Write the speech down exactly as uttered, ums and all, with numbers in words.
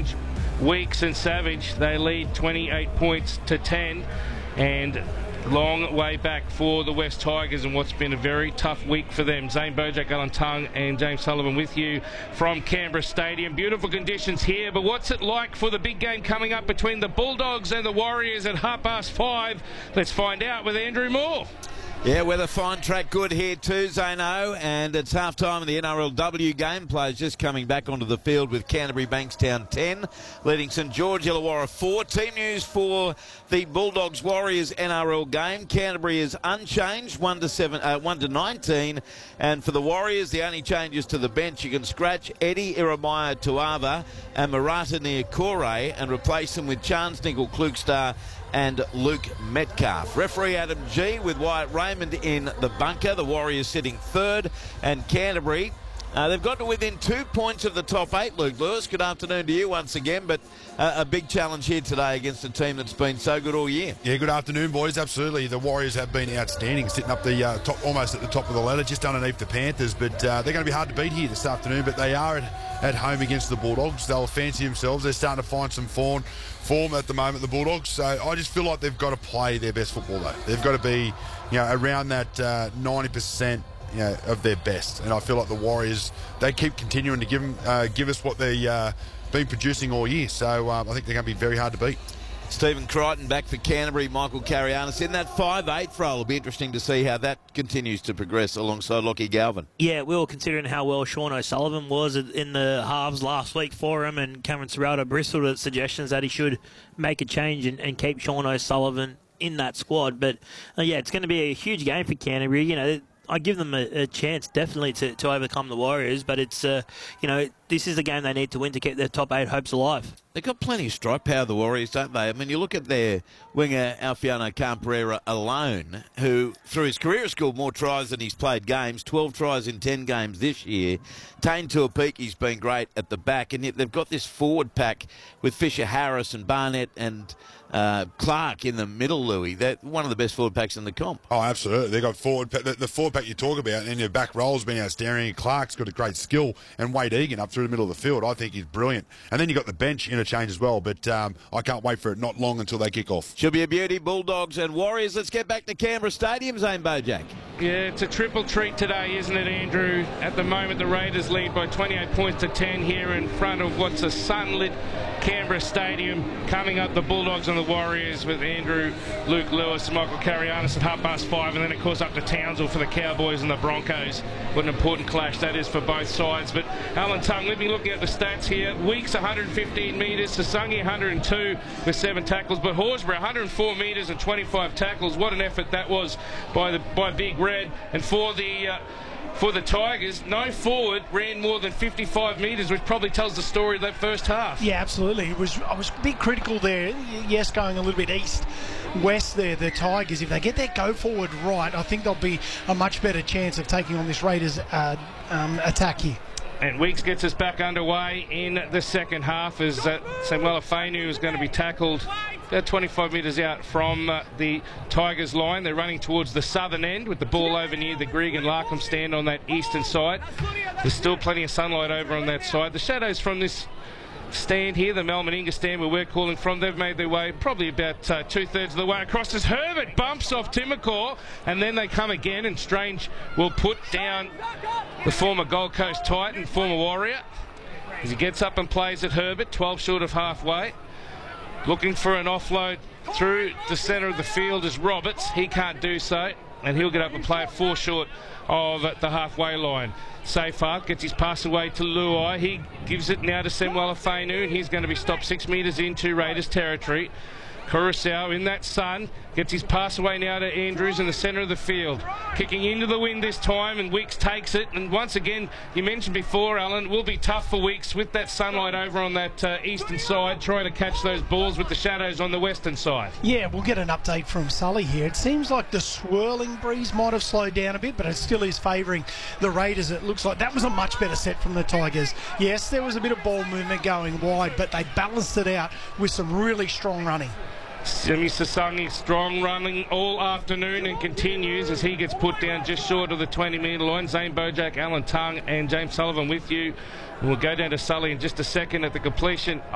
Strange, Weeks and Savage. They lead twenty-eight points to ten, and long way back for the West Tigers and what's been a very tough week for them. Zane Bojack, Alan Tongue and James Sullivan with you from Canberra Stadium. Beautiful conditions here, but what's it like for the big game coming up between the Bulldogs and the Warriors at half past five? Let's find out with Andrew Moore. Yeah, weather fine, track good here too, Zano, and it's half time of the N R L W game. Players just coming back onto the field with Canterbury Bankstown ten, leading St George Illawarra four. Team news for the Bulldogs Warriors N R L game. Canterbury is unchanged, one to seven, uh, one to nineteen, and for the Warriors, the only changes to the bench, you can scratch Eddie Iremaya Tuava and Marata Niokore and replace them with Chance Nickel Klugstar and Luke Metcalf. Referee Adam G with Wyatt Raymond in the bunker. The Warriors sitting third, and Canterbury, uh, they've got to within two points of the top eight, Luke Lewis. Good afternoon to you once again, but uh, a big challenge here today against a team that's been so good all year. Yeah, good afternoon, boys. Absolutely. The Warriors have been outstanding, sitting up the uh, top, almost at the top of the ladder, just underneath the Panthers, but uh, they're going to be hard to beat here this afternoon, but they are at, at home against the Bulldogs. They'll fancy themselves. They're starting to find some form. form at the moment, the Bulldogs. So I just feel like they've got to play their best football, though. They've got to be, you know, around that uh, ninety percent, you know, of their best. And I feel like the Warriors, they keep continuing to give them, uh, give us what they've uh, been producing all year. So um, I think they're going to be very hard to beat. Stephen Crichton back for Canterbury, Michael Carianis in that five eight role. It'll be interesting to see how that continues to progress alongside Lockie Galvin. Yeah, we were considering how well Sean O'Sullivan was in the halves last week for him, and Cameron Serrato bristled at suggestions that he should make a change and, and keep Sean O'Sullivan in that squad. But, uh, yeah, it's going to be a huge game for Canterbury. You know, I give them a, a chance definitely to, to overcome the Warriors, but it's, uh, you know, this is the game they need to win to keep their top eight hopes alive. They've got plenty of strike power, the Warriors, don't they? I mean, you look at their winger, Alfiano Camperera alone, who, through his career, has scored more tries than he's played games, twelve tries in ten games this year. Tane Tuapiki's been great at the back, and yet they've got this forward pack with Fisher Harris and Barnett and uh, Clark in the middle, Louis. They're one of the best forward packs in the comp. Oh, absolutely. They've got forward the, the forward pack you talk about, and their back roll's been outstanding. Clark's got a great skill, and Wade Egan up through the middle of the field, I think he's brilliant. And then you've got the bench interchange as well, but um, I can't wait for it not long until they kick off. Should be a beauty, Bulldogs and Warriors. Let's get back to Canberra Stadium, Zane Bojack. Yeah, it's a triple treat today, isn't it, Andrew? At the moment, the Raiders lead by twenty-eight points to ten here in front of what's a sunlit Canberra Stadium. Coming up, the Bulldogs and the Warriors with Andrew, Luke Lewis and Michael Carianis at half past five, and then, of course, up to Townsville for the Cowboys and the Broncos. What an important clash that is for both sides. But Alan Tongue, let me look at the stats here. Weeks one hundred fifteen metres, Sasungi one hundred two with seven tackles, but Horsburgh one hundred four metres and twenty-five tackles. What an effort that was by the by Big Red. And for the uh, for the Tigers, no forward ran more than fifty-five metres, which probably tells the story of that first half. Yeah, absolutely. It was I was a bit critical there. Yes, going a little bit east west there, the Tigers, if they get their go forward right, I think there'll be a much better chance of taking on this Raiders uh, um, attack here. And Weeks gets us back underway in the second half as uh, Samuela Fainu is going to be tackled about twenty-five metres out from uh, the Tigers line. They're running towards the southern end with the ball over near the Grigg and Larkham stand on that eastern side. There's still plenty of sunlight over on that side. The shadows from this stand here, the Mel Meninga stand where we're calling from, they've made their way probably about uh, two-thirds of the way across as Herbert bumps off Timokor, and then they come again, and Strange will put down the former Gold Coast Titan, former Warrior, as he gets up and plays at Herbert, twelve short of halfway. Looking for an offload through the centre of the field is Roberts. He can't do so, and he'll get up and play it four short of the halfway line. Seyfarth gets his pass away to Luai. He gives it now to Samuela Fainu, and he's going to be stopped six metres into Raiders territory. Curacao in that sun gets his pass away now to Andrews in the centre of the field, kicking into the wind this time, and Weeks takes it. And once again, you mentioned before, Alan, it will be tough for Weeks with that sunlight over on that uh, eastern side, trying to catch those balls with the shadows on the western side. Yeah, we'll get an update from Sully here. It seems like the swirling breeze might have slowed down a bit, but it still is favouring the Raiders. It looks like that was a much better set from the Tigers. Yes, there was a bit of ball movement going wide, but they balanced it out with some really strong running. Simi Sasungi strong running all afternoon and continues as he gets put down just short of the twenty metre line. Zane Bojack, Alan Tongue and James Sullivan with you. We'll go down to Sully in just a second at the completion